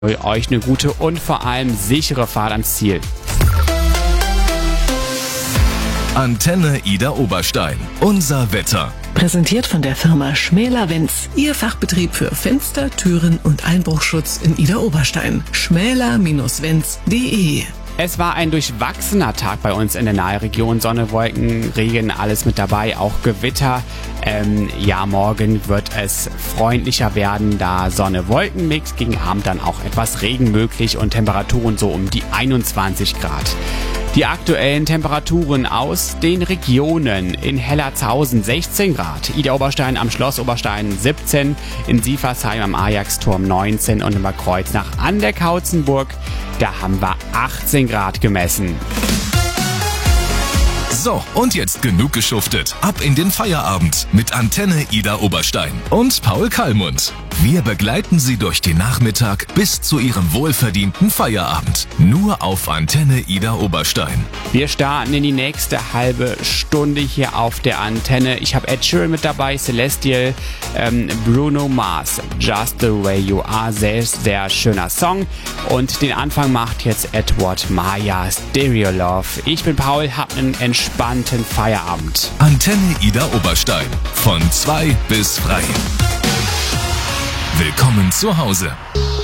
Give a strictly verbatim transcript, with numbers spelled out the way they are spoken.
Euch eine gute und vor allem sichere Fahrt ans Ziel. Antenne Ida Oberstein. Unser Wetter. Präsentiert von der Firma Schmäler-Wenz. Ihr Fachbetrieb für Fenster, Türen und Einbruchschutz in Ida Oberstein. schmäler Bindestrich wenz punkt de. Es war ein durchwachsener Tag bei uns in der Nahregion. Sonne, Wolken, Regen, alles mit dabei, auch Gewitter. Ähm, ja, morgen wird es freundlicher werden, da Sonne-Wolken-Mix, gegen Abend dann auch etwas Regen möglich und Temperaturen so um die einundzwanzig Grad. Die aktuellen Temperaturen aus den Regionen: in Hellertshausen sechzehn Grad, Ida Oberstein am Schloss Oberstein siebzehn, in Sieversheim am Ajaxturm neunzehn und in Bad Kreuznach an der Kautzenburg, da haben wir achtzehn Grad gemessen. So, und jetzt genug geschuftet. Ab in den Feierabend mit Antenne Ida Oberstein und Paul Kallmund. Wir begleiten Sie durch den Nachmittag bis zu Ihrem wohlverdienten Feierabend. Nur auf Antenne Ida Oberstein. Wir starten in die nächste halbe Stunde hier auf der Antenne. Ich habe Ed Sheeran mit dabei, Celestial, ähm, Bruno Mars, Just the Way You Are, sehr, sehr schöner Song. Und den Anfang macht jetzt Edward Maya, Stereo Love. Ich bin Paul, hab einen entspannten Feierabend. Antenne Ida Oberstein. Von zwei bis frei. Willkommen zu Hause.